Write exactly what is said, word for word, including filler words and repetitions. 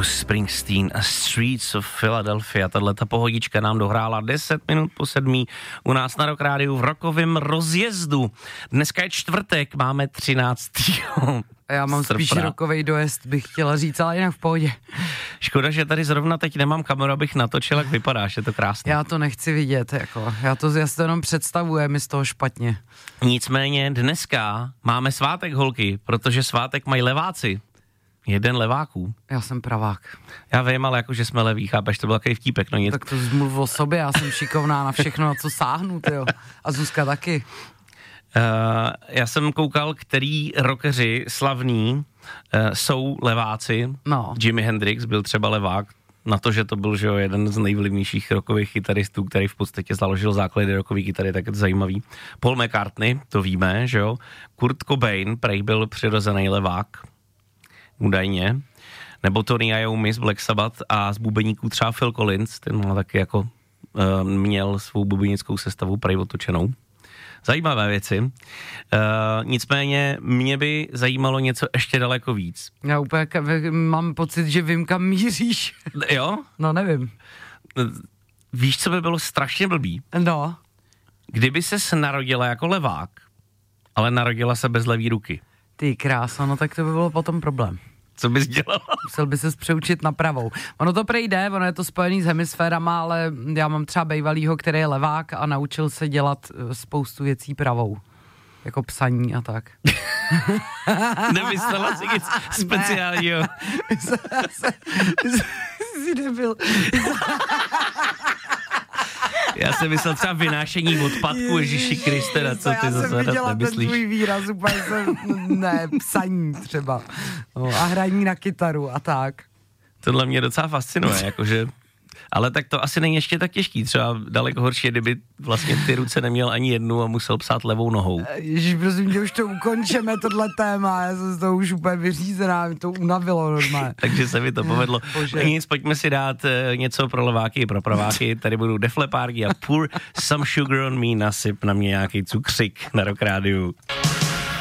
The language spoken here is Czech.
Bruce Springsteen a Streets of Philadelphia. Tato pohodička nám dohrála deset minut po sedmí u nás na Rock Rádiu v rokovém rozjezdu. Dneska je čtvrtek, máme třináctého Já mám srpna. spíš rokovej dojezd, bych chtěla říct, ale jinak v pohodě. Škoda, že tady zrovna teď nemám kameru, abych natočil, jak vypadáš, je to krásné. Já to nechci vidět, jako, já to, já si to jenom představuji, mi z toho špatně. Nicméně dneska máme svátek, holky, protože svátek mají leváci. Jeden leváků. Já jsem pravák. Já vím, ale jako, že jsme leví, chápeš, to byl takový vtípek, no nic. Tak to zmluv o sobě, já jsem šikovná na všechno, na co sáhnu, tyjo. A Zuzka taky. Uh, já jsem koukal, který rockeři slavní uh, jsou leváci. No. Jimi Hendrix byl třeba levák, na to, že to byl že jo, jeden z nejvlivnějších rockových kytaristů, který v podstatě založil základy rockové kytary, tak je to zajímavý. Paul McCartney, to víme, že jo. Kurt Cobain, prej byl přirozený levák, údajně. Nebo Tony Iommi z Black Sabbath a z bubeníků třeba Phil Collins, ten má taky jako uh, měl svou bubenickou sestavu prej otočenou. Zajímavé věci. Uh, nicméně mě by zajímalo něco ještě daleko víc. Já úplně mám pocit, že vím, kam míříš. Jo? No nevím. Víš, co by bylo strašně blbý? No. Kdyby ses narodila jako levák, ale narodila se bez levý ruky. Ty krása, no tak to by bylo potom problém. Co bys dělala? Musel by ses přeučit na pravou. Ono to prejde, ono je to spojený s hemisférama, ale já mám třeba bejvalýho, který je levák a naučil se dělat spoustu věcí pravou. Jako psaní a tak. Nemyslela si nic speciálního. Jsi nebyl. Já jsem myslel třeba vynášení odpadku, Ježíši Kriste, na co ty zase nemyslíš? Já jsem viděla ten tvůj výraz, úplně jsem, ne, psaní třeba. No, a hraní na kytaru a tak. Tohle mě docela fascinuje, jakože, ale tak to asi není ještě tak těžký, třeba daleko horší, kdyby vlastně ty ruce neměl ani jednu a musel psát levou nohou. Ježiš, prosím tě, už to ukončeme, tohle téma, já jsem z toho už úplně vyřízená, mi to unavilo normálně. Takže se mi to povedlo. Nic, pojďme si dát e, něco pro leváky i pro praváky, tady budou Def Leppard a Pour Some Sugar on Me, nasyp na mě nějaký cukřik na Rock Rádiu.